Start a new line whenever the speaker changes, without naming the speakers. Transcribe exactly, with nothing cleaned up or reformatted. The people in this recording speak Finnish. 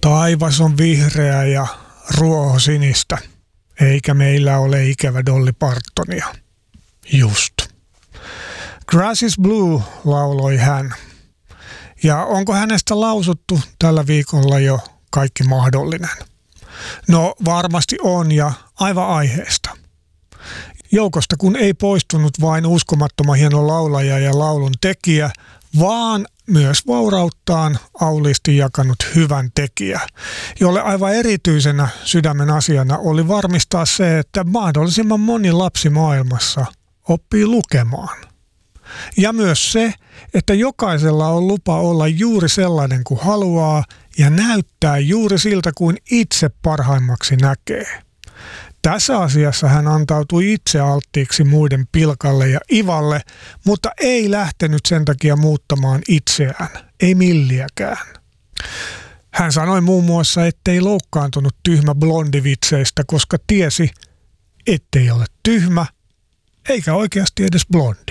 Taivas on vihreä ja ruohosinistä, eikä meillä ole ikävä Dolly Partonia. Just. Grass is blue, lauloi hän. Ja onko hänestä lausuttu tällä viikolla jo kaikki mahdollinen? No varmasti on ja aivan aiheesta. Joukosta kun ei poistunut vain uskomattoman hieno laulaja ja laulun tekijä, vaan myös vaurauttaan auliisti jakanut hyvän tekijä, jolle aivan erityisenä sydämen asiana oli varmistaa se, että mahdollisimman moni lapsi maailmassa oppii lukemaan. Ja myös se, että jokaisella on lupa olla juuri sellainen kuin haluaa ja näyttää juuri siltä kuin itse parhaimmaksi näkee. Tässä asiassa hän antautui itse alttiiksi muiden pilkalle ja ivalle, mutta ei lähtenyt sen takia muuttamaan itseään, ei milliäkään. Hän sanoi muun muassa, ettei loukkaantunut tyhmä blondivitseistä, koska tiesi, ettei ole tyhmä eikä oikeasti edes blondi.